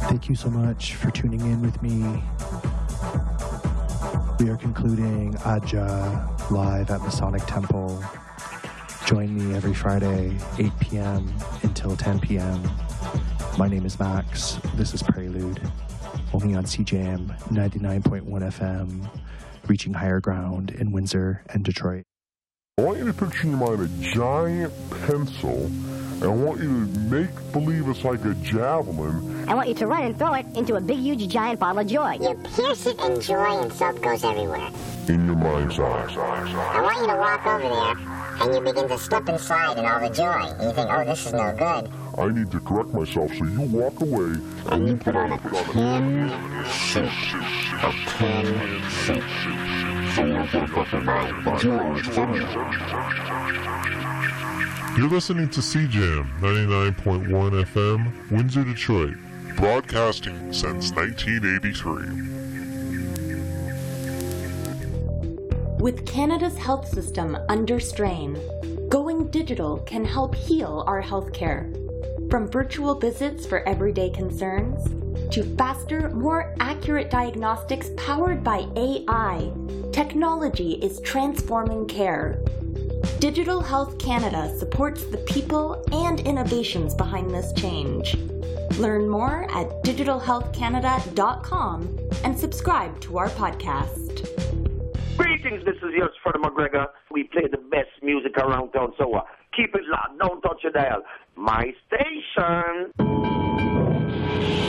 Thank you so much for tuning in with me. We are concluding Aja live at Masonic Temple. Join me every Friday, 8 p.m. until 10 p.m. My name is Max. This is Prelude, only on CJM 99.1 FM, reaching higher ground in Windsor and Detroit. I want you to picture in your mind a giant pencil, and I want you to make believe it's like a javelin. I want you to run and throw it into a big, huge, giant bottle of joy. You pierce it in joy and soap goes everywhere. In your mind's eye. I want you to walk over there, and you begin to step inside in all the joy. And you think, oh, this is no good. I need to correct myself, so you walk away. And you put on a tin suit. A tin suit. So you'll get what you like. The joy is everywhere. You're listening to CJAM 99.1 FM, Windsor, Detroit, broadcasting since 1983. With Canada's health system under strain, going digital can help heal our healthcare. From virtual visits for everyday concerns, to faster, more accurate diagnostics powered by AI, technology is transforming care. Digital Health Canada supports the people and innovations behind this change. Learn more at digitalhealthcanada.com and subscribe to our podcast. Greetings, this is yours, Freddie McGregor. We play the best music around town, so keep it loud, don't touch your dial. My station.